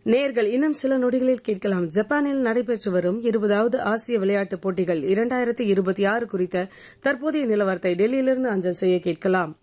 நேர்கள் இன்னும் சில நொடிகளில் கேட்கலாம். ஜப்பானில் நடைபெற்று வரும் 20வது ஆசிய விளையாட்டுப் போட்டிகள் 2026 குறித்த தற்போதைய நிலவரத்தை டெல்லியிலிருந்து அஞ்சல் செய்ய கேட்கலாம்.